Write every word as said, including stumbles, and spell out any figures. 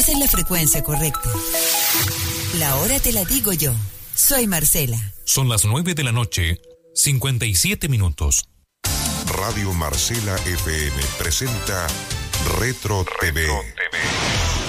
Estás en la frecuencia correcta. La hora te la digo yo. Soy Marcela. Son las nueve de la noche, cincuenta y siete minutos. Radio Marcela F M presenta Retro T V. Retro T V.